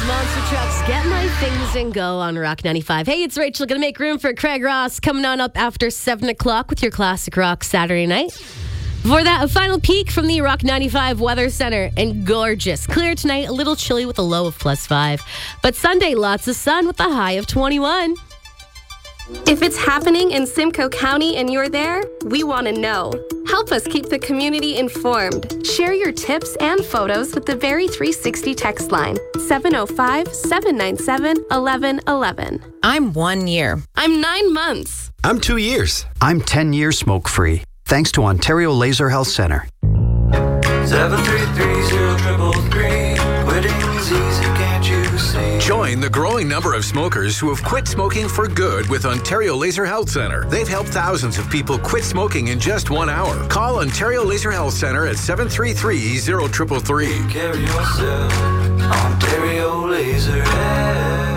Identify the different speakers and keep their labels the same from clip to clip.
Speaker 1: Monster Trucks, Get My Things and Go on Rock 95. Hey, it's Rachel. Going to make room for Craig Ross coming on up after 7 o'clock with your classic rock Saturday night. Before that, a final peek from the Rock 95 Weather Center. And gorgeous. Clear tonight, a little chilly with a low of +5. But Sunday, lots of sun with a high of 21.
Speaker 2: If it's happening in Simcoe County and you're there, we want to know. Help us keep the community informed. Share your tips and photos with the Very 360 text line, 705-797-1111.
Speaker 3: I'm 1 year.
Speaker 2: I'm 9 months.
Speaker 4: I'm 2 years.
Speaker 5: I'm 10 years smoke-free, thanks to Ontario Laser Health Centre.
Speaker 6: 733-0333. Quitting's easy, can't you see?
Speaker 4: Join the growing number of smokers who have quit smoking for good with Ontario Laser Health Centre. They've helped thousands of people quit smoking in just 1 hour. Call Ontario Laser Health Centre at 733-0333.
Speaker 6: Carry yourself, Ontario Laser Health.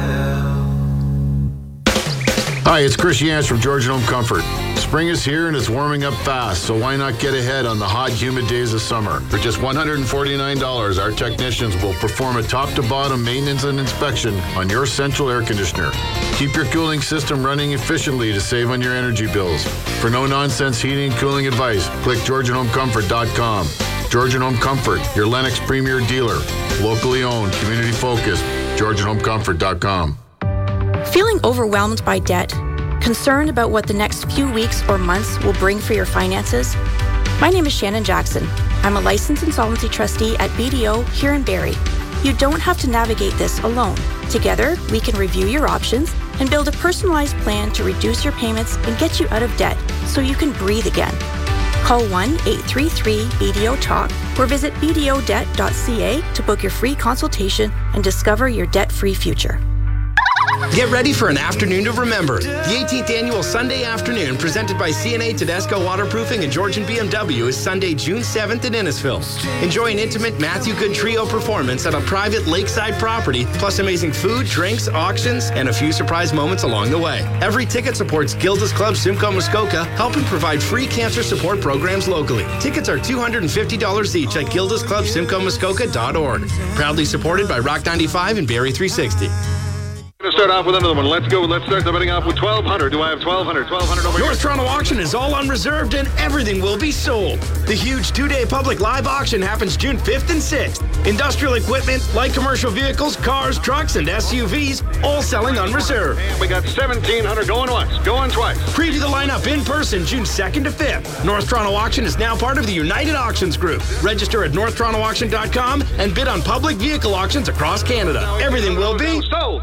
Speaker 7: Hi, it's Chris Yance from Georgian Home Comfort. Spring is here and it's warming up fast, so why not get ahead on the hot, humid days of summer? For just $149, our technicians will perform a top-to-bottom maintenance and inspection on your central air conditioner. Keep your cooling system running efficiently to save on your energy bills. For no-nonsense heating and cooling advice, click GeorgianHomeComfort.com. Georgian Home Comfort, your Lennox premier dealer. Locally owned, community-focused. GeorgianHomeComfort.com.
Speaker 3: Feeling overwhelmed by debt? Concerned about what the next few weeks or months will bring for your finances? My name is Shannon Jackson. I'm a licensed insolvency trustee at BDO here in Barrie. You don't have to navigate this alone. Together, we can review your options and build a personalized plan to reduce your payments and get you out of debt so you can breathe again. Call 1-833-BDO-TALK or visit bdodebt.ca to book your free consultation and discover your debt-free future.
Speaker 8: Get ready for an afternoon to remember. The 18th annual Sunday afternoon presented by CNA Tedesco Waterproofing and Georgian BMW is Sunday, June 7th in Innisfil. Enjoy an intimate Matthew Good Trio performance at a private lakeside property, plus amazing food, drinks, auctions, and a few surprise moments along the way. Every ticket supports Gilda's Club Simcoe Muskoka, helping provide free cancer support programs locally. Tickets are $250 each at gildasclubsimcoemuskoka.org. Proudly supported by Rock 95 and Barrie 360.
Speaker 9: Going to start off with another one. Let's go. Let's start the betting off with 1,200. Do I have 1,200? 1,200 over here.
Speaker 8: North Toronto Auction is all unreserved and everything will be sold. The huge 2-day public live auction happens June 5th and 6th. Industrial equipment, light commercial vehicles, cars, trucks, and SUVs, all selling unreserved.
Speaker 9: And we got 1,700 going once, going twice.
Speaker 8: Preview the lineup in person June 2nd to 5th. North Toronto Auction is now part of the United Auctions Group. Register at northtorontoauction.com and bid on public vehicle auctions across Canada. Everything will be
Speaker 9: sold.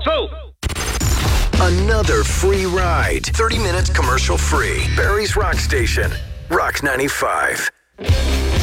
Speaker 4: Another free ride. 30 minutes commercial free. Barrie's Rock Station. Rock 95.